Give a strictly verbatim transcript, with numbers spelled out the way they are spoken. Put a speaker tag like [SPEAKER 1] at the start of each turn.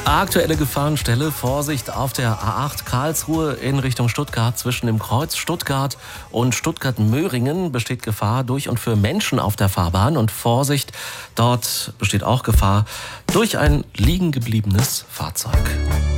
[SPEAKER 1] Aktuelle Gefahrenstelle, Vorsicht auf der A acht Karlsruhe in Richtung Stuttgart. Zwischen dem Kreuz Stuttgart und Stuttgart-Möhringen besteht Gefahr durch und für Menschen auf der Fahrbahn. Und Vorsicht, dort besteht auch Gefahr durch ein liegen gebliebenes Fahrzeug.